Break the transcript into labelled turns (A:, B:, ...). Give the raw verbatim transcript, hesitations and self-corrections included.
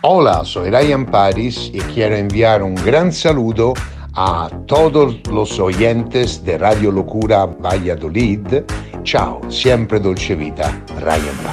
A: Hola, soy Ryan Paris y quiero enviar un gran saludo a todos los oyentes de Radio Locura Valladolid. Ciao, siempre Dolce Vita, Ryan Paris.